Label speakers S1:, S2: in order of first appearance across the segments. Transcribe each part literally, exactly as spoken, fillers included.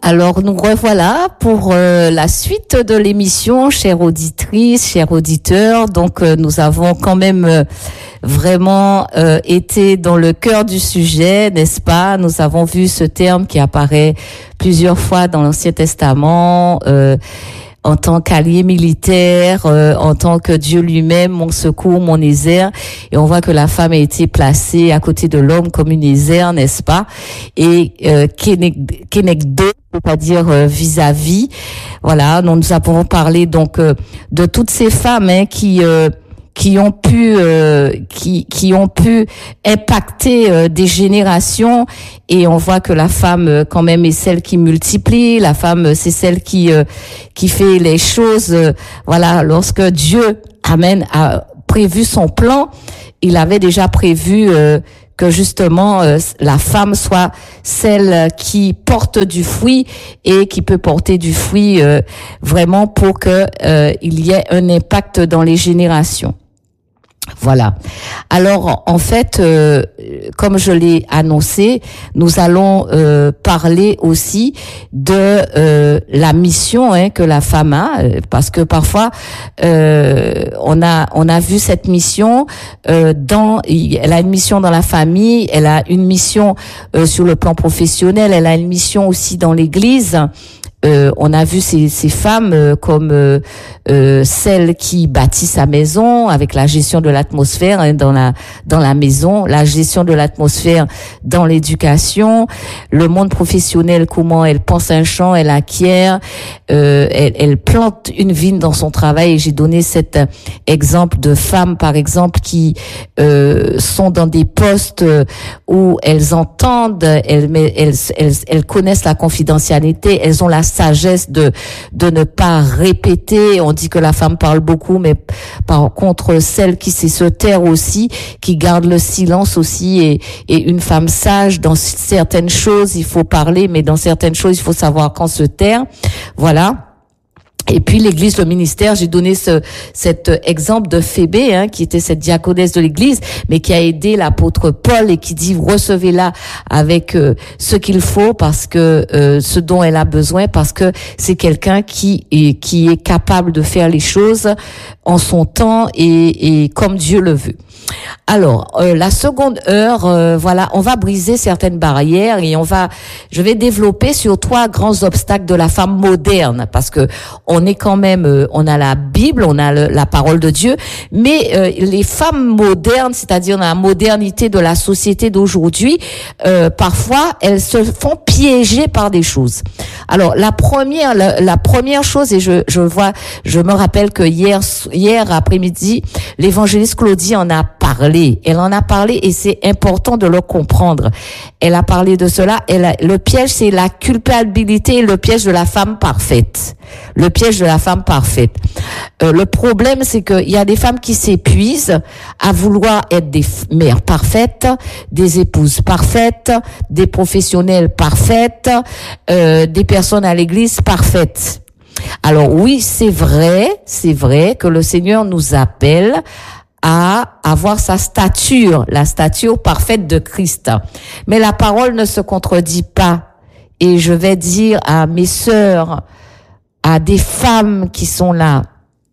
S1: Alors nous revoilà pour euh, la suite de l'émission, chères auditrices, chers auditeurs. Donc euh, nous avons quand même euh, vraiment euh, été dans le cœur du sujet, n'est-ce pas? Nous avons vu ce terme qui apparaît plusieurs fois dans l'Ancien Testament, euh, en tant qu'allié militaire, euh, en tant que Dieu lui-même, mon secours, mon Ézer. Et on voit que la femme a été placée à côté de l'homme comme une Ézer, n'est-ce pas? Et euh, Kenegdo, c'est-à-dire euh, vis-à-vis. Voilà, nous, nous avons parlé donc euh, de toutes ces femmes hein, qui euh, qui ont pu euh, qui qui ont pu impacter euh, des générations, et on voit que la femme euh, quand même est celle qui multiplie, la femme euh, c'est celle qui euh, qui fait les choses euh, voilà, lorsque Dieu amen a prévu son plan, il avait déjà prévu euh, que justement euh, la femme soit celle qui porte du fruit et qui peut porter du fruit euh, vraiment pour que euh, il y ait un impact dans les générations. Voilà. Alors, en fait, euh, comme je l'ai annoncé, nous allons euh, parler aussi de euh, la mission hein, que la femme a, parce que parfois euh, on a on a vu cette mission euh, dans, elle a une mission dans la famille, elle a une mission euh, sur le plan professionnel, elle a une mission aussi dans l'Église. Euh, on a vu ces, ces femmes euh, comme euh, euh, celles qui bâtissent sa maison avec la gestion de l'atmosphère hein, dans la dans la maison, la gestion de l'atmosphère dans l'éducation, le monde professionnel, comment elle pense un champ, elle acquiert, euh, elle, elle plante une vigne dans son travail. Et j'ai donné cet exemple de femmes, par exemple, qui euh, sont dans des postes où elles entendent, elles, elles, elles, elles connaissent la confidentialité, elles ont la sagesse de de ne pas répéter. On dit que la femme parle beaucoup, mais par contre celle qui sait se taire aussi, qui garde le silence aussi, et et une femme sage, dans certaines choses il faut parler, mais dans certaines choses il faut savoir quand se taire. Voilà. Et puis l'église, le ministère, j'ai donné ce cet exemple de Phébé, hein, qui était cette diaconesse de l'église, mais qui a aidé l'apôtre Paul et qui dit recevez-la avec euh, ce qu'il faut, parce que euh, ce dont elle a besoin, parce que c'est quelqu'un qui est qui est capable de faire les choses en son temps et et comme Dieu le veut. Alors, euh, la seconde heure, euh, voilà, on va briser certaines barrières et on va, je vais développer sur trois grands obstacles de la femme moderne, parce que on est quand même, euh, on a la Bible, on a le, la parole de Dieu, mais euh, les femmes modernes, c'est-à-dire dans la modernité de la société d'aujourd'hui, euh, parfois elles se font piéger par des choses. Alors, la première, la, la première chose, et je, je vois, je me rappelle que hier, hier après-midi, l'évangéliste Claudie en a parlé. Elle en a parlé et c'est important de le comprendre. Elle a parlé de cela. Elle a, le piège, c'est la culpabilité et le piège de la femme parfaite. Le piège de la femme parfaite. Euh, le problème, c'est qu'il y a des femmes qui s'épuisent à vouloir être des mères parfaites, des épouses parfaites, des professionnelles parfaites, euh, des personnes à l'église parfaites. Alors oui, c'est vrai, c'est vrai que le Seigneur nous appelle à avoir sa stature, la stature parfaite de Christ. Mais la parole ne se contredit pas. Et je vais dire à mes sœurs, à des femmes qui sont là,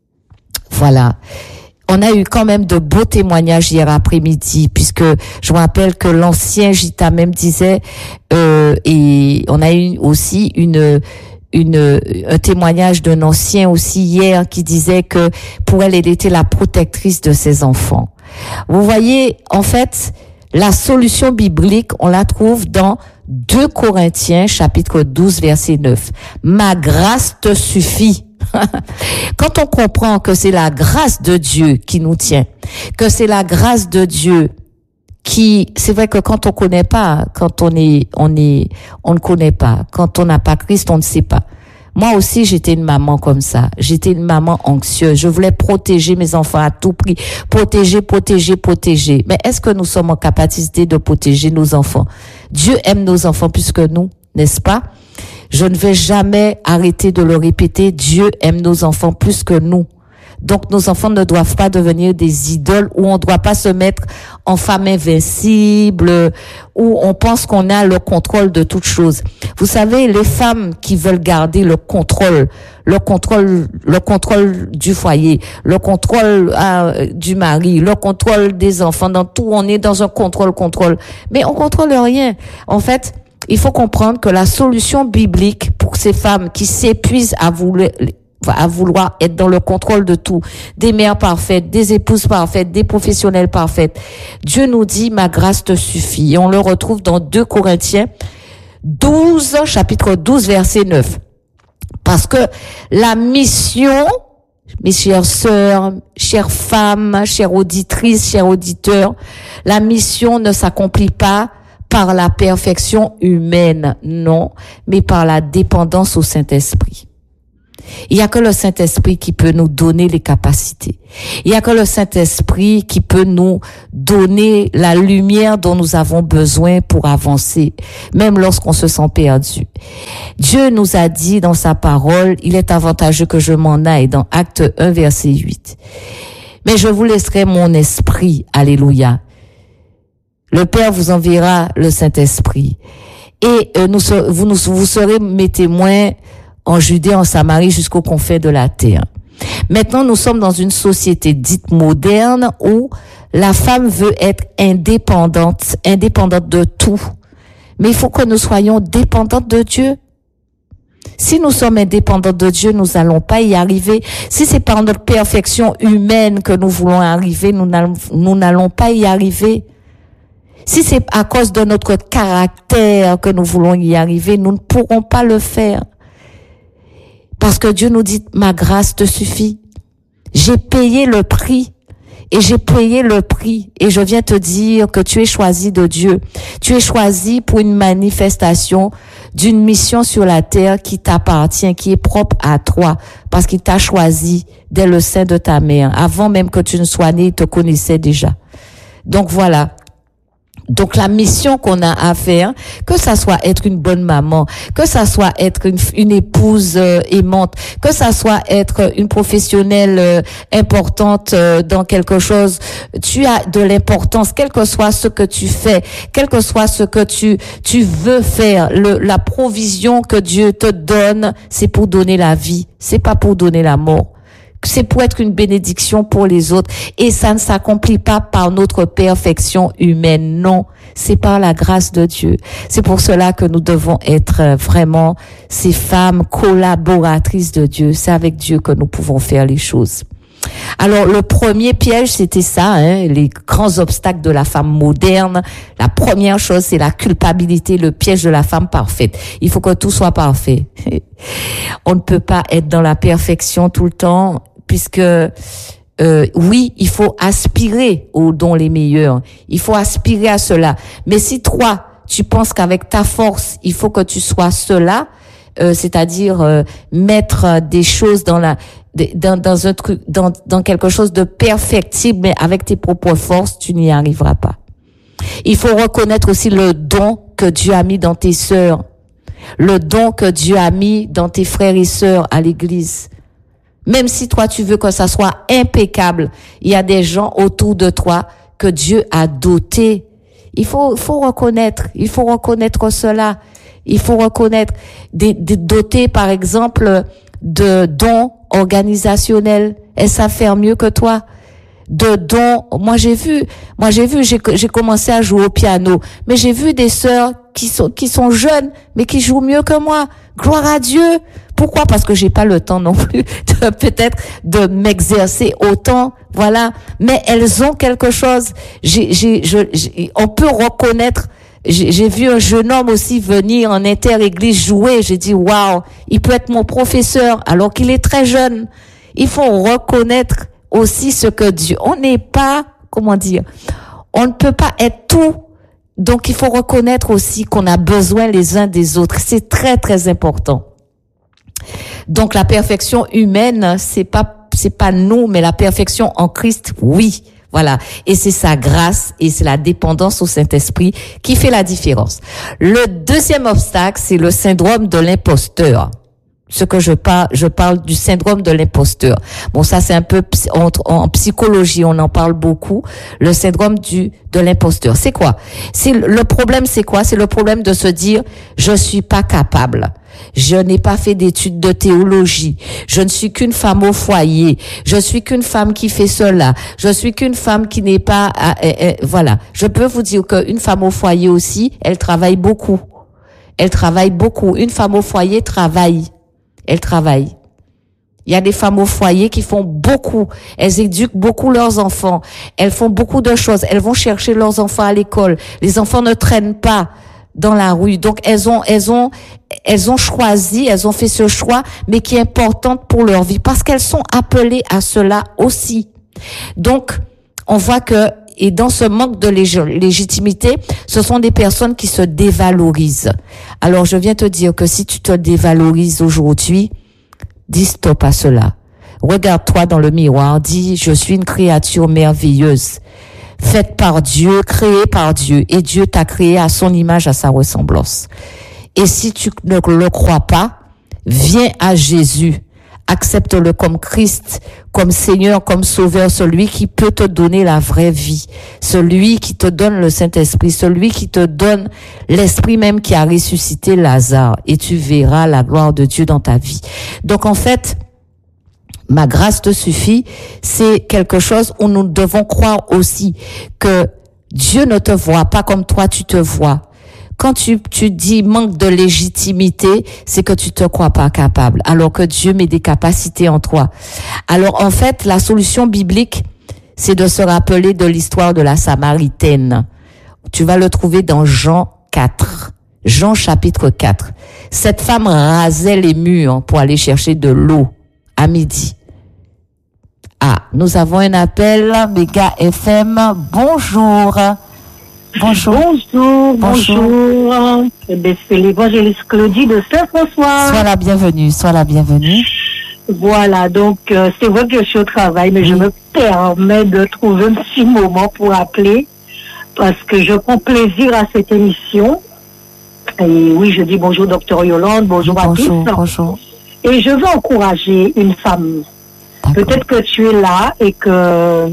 S1: voilà. On a eu quand même de beaux témoignages hier après-midi, puisque je me rappelle que l'ancien Gita même disait, euh, et on a eu aussi une une un témoignage d'un ancien aussi hier qui disait que pour elle, elle était la protectrice de ses enfants. Vous voyez, en fait, la solution biblique, on la trouve dans deux Corinthiens, chapitre douze, verset neuf. Ma grâce te suffit. Quand on comprend que c'est la grâce de Dieu qui nous tient, que c'est la grâce de Dieu qui, c'est vrai que quand on connaît pas, quand on est, on est, on ne connaît pas, quand on n'a pas Christ, on ne sait pas. Moi aussi, j'étais une maman comme ça. J'étais une maman anxieuse. Je voulais protéger mes enfants à tout prix. Protéger, protéger, protéger. Mais est-ce que nous sommes en capacité de protéger nos enfants? Dieu aime nos enfants plus que nous, n'est-ce pas? Je ne vais jamais arrêter de le répéter. Dieu aime nos enfants plus que nous. Donc, nos enfants ne doivent pas devenir des idoles où on ne doit pas se mettre en femme invincible, où on pense qu'on a le contrôle de toutes choses. Vous savez, les femmes qui veulent garder le contrôle, le contrôle, le contrôle du foyer, le contrôle euh, du mari, le contrôle des enfants, dans tout, on est dans un contrôle, contrôle. Mais on contrôle rien. En fait, il faut comprendre que la solution biblique pour ces femmes qui s'épuisent à vouloir à vouloir être dans le contrôle de tout, des mères parfaites, des épouses parfaites, des professionnels parfaites. Dieu nous dit, ma grâce te suffit. Et on le retrouve dans deux Corinthiens douze, chapitre douze, verset neuf. Parce que la mission, mes chères sœurs, chères femmes, chères auditrices, chers auditeurs, la mission ne s'accomplit pas par la perfection humaine, non, mais par la dépendance au Saint-Esprit. Il y a que le Saint-Esprit qui peut nous donner les capacités. Il y a que le Saint-Esprit qui peut nous donner la lumière dont nous avons besoin pour avancer, même lorsqu'on se sent perdu. Dieu nous a dit dans sa parole, il est avantageux que je m'en aille, dans Acte un, verset huit. Mais je vous laisserai mon esprit, alléluia. Le Père vous enverra le Saint-Esprit. Et euh, nous, vous, nous, vous serez mes témoins en Judée, en Samarie, jusqu'aux confins de la terre. Maintenant, nous sommes dans une société dite moderne où la femme veut être indépendante, indépendante de tout. Mais il faut que nous soyons dépendantes de Dieu. Si nous sommes indépendantes de Dieu, nous n'allons pas y arriver. Si c'est par notre perfection humaine que nous voulons arriver, nous n'allons, nous n'allons pas y arriver. Si c'est à cause de notre caractère que nous voulons y arriver, nous ne pourrons pas le faire. Parce que Dieu nous dit, ma grâce te suffit. J'ai payé le prix. Et j'ai payé le prix. Et je viens te dire que tu es choisi de Dieu. Tu es choisi pour une manifestation d'une mission sur la terre qui t'appartient, qui est propre à toi. Parce qu'il t'a choisi dès le sein de ta mère. Avant même que tu ne sois né, il te connaissait déjà. Donc voilà. Donc la mission qu'on a à faire, que ça soit être une bonne maman, que ça soit être une, une épouse euh, aimante, que ça soit être une professionnelle euh, importante euh, dans quelque chose, tu as de l'importance, quel que soit ce que tu fais, quel que soit ce que tu tu veux faire, le, la provision que Dieu te donne, c'est pour donner la vie, c'est pas pour donner la mort. C'est pour être une bénédiction pour les autres. Et ça ne s'accomplit pas par notre perfection humaine. Non, c'est par la grâce de Dieu. C'est pour cela que nous devons être vraiment ces femmes collaboratrices de Dieu. C'est avec Dieu que nous pouvons faire les choses. Alors, le premier piège, c'était ça, hein, les grands obstacles de la femme moderne. La première chose, c'est la culpabilité, le piège de la femme parfaite. Il faut que tout soit parfait. On ne peut pas être dans la perfection tout le temps, puisque euh, oui, il faut aspirer aux dons les meilleurs. Il faut aspirer à cela. Mais si toi, tu penses qu'avec ta force, il faut que tu sois cela, euh, c'est-à-dire euh, mettre des choses dans la dans, dans un truc, dans, dans quelque chose de perfectible, mais avec tes propres forces, tu n'y arriveras pas. Il faut reconnaître aussi le don que Dieu a mis dans tes sœurs, le don que Dieu a mis dans tes frères et sœurs à l'église. Même si toi, tu veux que ça soit impeccable, il y a des gens autour de toi que Dieu a dotés. Il faut, faut reconnaître, il faut reconnaître cela. Il faut reconnaître des, des dotés, par exemple, de dons organisationnels. Elles savent faire mieux que toi. De dons. Moi, j'ai vu, moi, j'ai vu, j'ai, j'ai commencé à jouer au piano. Mais j'ai vu des sœurs qui sont, qui sont jeunes, mais qui jouent mieux que moi. Gloire à Dieu. Pourquoi? Parce que j'ai pas le temps non plus de, peut-être, de m'exercer autant. Voilà. Mais elles ont quelque chose. J'ai, j'ai, je, j'ai, on peut reconnaître. J'ai, j'ai vu un jeune homme aussi venir en inter-église jouer. J'ai dit, waouh, il peut être mon professeur alors qu'il est très jeune. Il faut reconnaître aussi ce que Dieu, on n'est pas, comment dire, on ne peut pas être tout. Donc, il faut reconnaître aussi qu'on a besoin les uns des autres. C'est très, très important. Donc, la perfection humaine, c'est pas, c'est pas nous, mais la perfection en Christ, oui. Voilà. Et c'est sa grâce et c'est la dépendance au Saint-Esprit qui fait la différence. Le deuxième obstacle, c'est le syndrome de l'imposteur. ce que je parle, je parle du syndrome de l'imposteur. Bon, ça c'est un peu en, en psychologie, on en parle beaucoup. Le syndrome du de l'imposteur, c'est quoi? C'est le problème, c'est quoi? C'est le problème de se dire je suis pas capable. Je n'ai pas fait d'études de théologie. Je ne suis qu'une femme au foyer. Je suis qu'une femme qui fait cela. Je suis qu'une femme qui n'est pas euh, euh, voilà. Je peux vous dire qu'une femme au foyer aussi, elle travaille beaucoup. Elle travaille beaucoup. Une femme au foyer travaille. Elle travaille. Il y a des femmes au foyer qui font beaucoup. Elles éduquent beaucoup leurs enfants. Elles font beaucoup de choses. Elles vont chercher leurs enfants à l'école. Les enfants ne traînent pas dans la rue. Donc, elles ont, elles ont, elles ont choisi, elles ont fait ce choix, mais qui est important pour leur vie parce qu'elles sont appelées à cela aussi. Donc, on voit que, et dans ce manque de lég- légitimité, ce sont des personnes qui se dévalorisent. Alors, je viens te dire que si tu te dévalorises aujourd'hui, dis stop à cela. Regarde-toi dans le miroir, dis, je suis une créature merveilleuse, faite par Dieu, créée par Dieu, et Dieu t'a créé à son image, à sa ressemblance. Et si tu ne le crois pas, viens à Jésus. Accepte-le comme Christ, comme Seigneur, comme Sauveur, celui qui peut te donner la vraie vie, celui qui te donne le Saint-Esprit, celui qui te donne l'Esprit même qui a ressuscité Lazare, et tu verras la gloire de Dieu dans ta vie. Donc en fait, ma grâce te suffit, c'est quelque chose où nous devons croire aussi que Dieu ne te voit pas comme toi tu te vois. Quand tu, tu dis manque de légitimité, c'est que tu te crois pas capable, alors que Dieu met des capacités en toi. Alors, en fait, la solution biblique, c'est de se rappeler de l'histoire de la Samaritaine. Tu vas le trouver dans Jean quatre. Jean chapitre quatre. Cette femme rasait les murs pour aller chercher de l'eau à midi. Ah, nous avons un appel, Méga F M. Bonjour. Bonjour.
S2: Bonjour, bonjour. Eh bien, c'est l'évangéliste Claudie de Saint-François.
S1: Sois la bienvenue, sois la bienvenue.
S2: Voilà, donc euh, c'est vrai que je suis au travail, mais oui. Je me permets de trouver un petit moment pour appeler, parce que je prends plaisir à cette émission. Et oui, je dis bonjour docteur Yolande, bonjour, bonjour à tous.
S1: Bonjour.
S2: Et je veux encourager une femme. D'accord. Peut-être que tu es là et que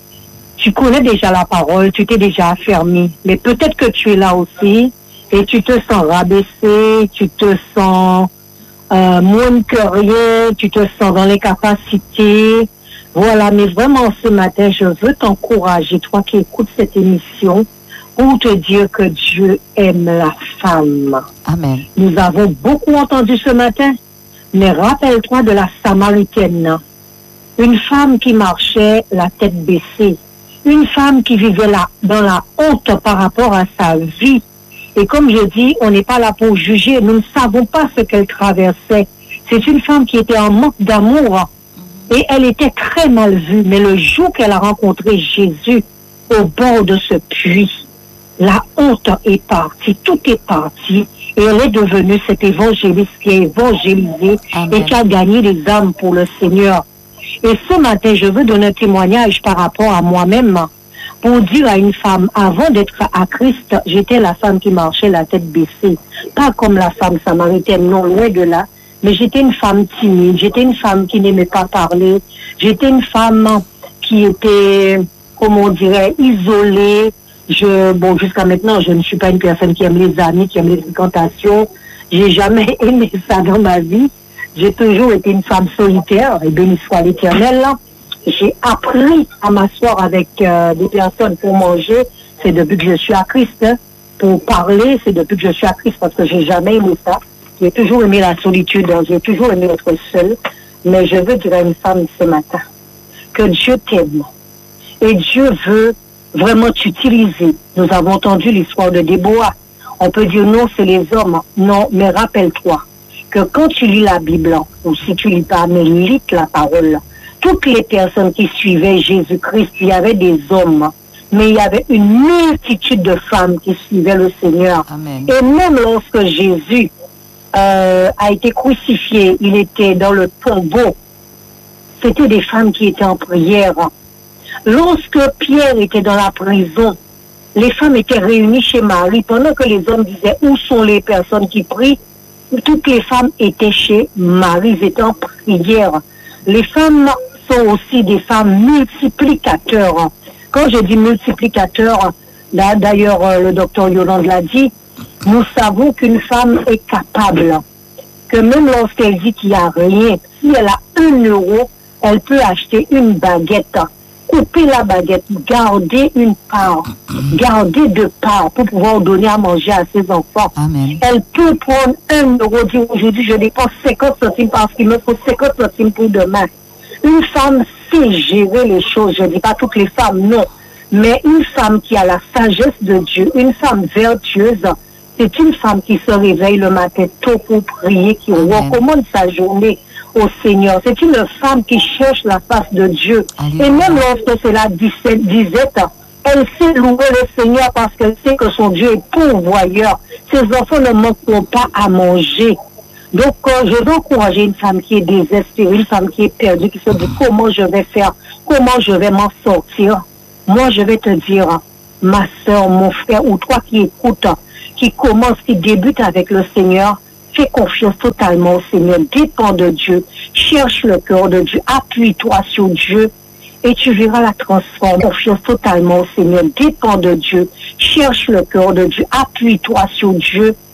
S2: tu connais déjà la parole, tu t'es déjà affermi, mais peut-être que tu es là aussi et tu te sens rabaissé, tu te sens euh, moins que rien, tu te sens dans les capacités. Voilà, mais vraiment ce matin, je veux t'encourager, toi qui écoutes cette émission, pour te dire que Dieu aime la femme.
S1: Amen.
S2: Nous avons beaucoup entendu ce matin, mais rappelle-toi de la Samaritaine, une femme qui marchait la tête baissée. Une femme qui vivait là, dans la honte par rapport à sa vie. Et comme je dis, on n'est pas là pour juger. Nous ne savons pas ce qu'elle traversait. C'est une femme qui était en manque d'amour. Et elle était très mal vue. Mais le jour qu'elle a rencontré Jésus au bord de ce puits, la honte est partie. Tout est parti. Et elle est devenue cette évangéliste qui a évangélisé Amen. Et qui a gagné des âmes pour le Seigneur. Et ce matin, je veux donner un témoignage par rapport à moi-même pour dire à une femme, avant d'être à Christ, j'étais la femme qui marchait la tête baissée. Pas comme la femme samaritaine, non, loin de là. Mais j'étais une femme timide, j'étais une femme qui n'aimait pas parler. J'étais une femme qui était, comment on dirait, isolée. Je, bon, jusqu'à maintenant, je ne suis pas une personne qui aime les amis, qui aime les fréquentations. J'ai jamais aimé ça dans ma vie. J'ai toujours été une femme solitaire, et béni soit l'Éternel. J'ai appris à m'asseoir avec euh, des personnes pour manger. C'est depuis que je suis à Christ. Hein. Pour parler, c'est depuis que je suis à Christ, parce que j'ai jamais aimé ça. J'ai toujours aimé la solitude, hein. J'ai toujours aimé être seule. Mais je veux dire à une femme ce matin que Dieu t'aime. Et Dieu veut vraiment t'utiliser. Nous avons entendu l'histoire de Déborah. On peut dire non, c'est les hommes. Non, mais rappelle-toi que quand tu lis la Bible, ou si tu lis pas, mais lis la parole, toutes les personnes qui suivaient Jésus-Christ, il y avait des hommes, mais il y avait une multitude de femmes qui suivaient le Seigneur.
S1: Amen.
S2: Et même lorsque Jésus euh, a été crucifié, il était dans le tombeau, c'était des femmes qui étaient en prière. Lorsque Pierre était dans la prison, les femmes étaient réunies chez Marie, pendant que les hommes disaient, où sont les personnes qui prient? toutes les femmes étaient chez Marie, étaient en prière. Les femmes sont aussi des femmes multiplicateurs. Quand je dis multiplicateurs, là, d'ailleurs le docteur Yolande l'a dit, nous savons qu'une femme est capable, que même lorsqu'elle dit qu'il n'y a rien, si elle a un euro, elle peut acheter une baguette, couper la baguette, garder une part, garder deux parts pour pouvoir donner à manger à ses enfants.
S1: Amen.
S2: Elle peut prendre un euro, dire aujourd'hui je dépense cinquante centimes parce qu'il me faut cinquante centimes pour demain. Une femme sait gérer les choses, je ne dis pas toutes les femmes, non, mais une femme qui a la sagesse de Dieu, une femme vertueuse, c'est une femme qui se réveille le matin tôt pour prier, qui Amen. Recommande sa journée au Seigneur. C'est une femme qui cherche la face de Dieu. Alléluia. Et même lorsque cela disait, elle sait louer le Seigneur parce qu'elle sait que son Dieu est pourvoyeur. Ses enfants ne manqueront pas à manger. Donc, euh, je veux encourager une femme qui est désespérée, une femme qui est perdue, qui se dit comment je vais faire, comment je vais m'en sortir. Moi, je vais te dire, ma soeur, mon frère, ou toi qui écoutes, qui commence, qui débute avec le Seigneur, fais confiance totalement au Seigneur, dépends de Dieu, cherche le cœur de Dieu, appuie-toi sur Dieu et tu verras la transformation. Confiance totalement au Seigneur, dépends de Dieu, cherche le cœur de Dieu, appuie-toi sur Dieu